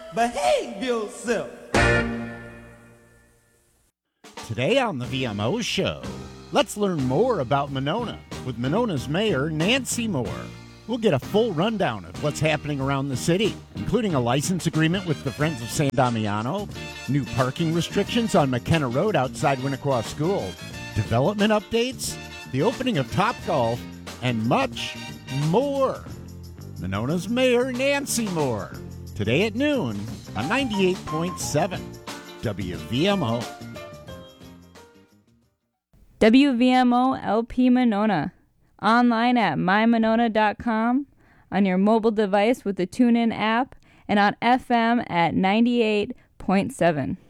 Behave yourself. Today on the VMO Show, let's learn more about Monona with Monona's Mayor, Nancy Moore. We'll get a full rundown of what's happening around the city, including a license agreement with the Friends of San Damiano, new parking restrictions on McKenna Road outside Winnequa School, development updates, the opening of Topgolf, and much more. Monona's Mayor, Nancy Moore. Today at noon on 98.7 WVMO. WVMO LP Monona. Online at mymonona.com, on your mobile device with the TuneIn app, and on FM at 98.7.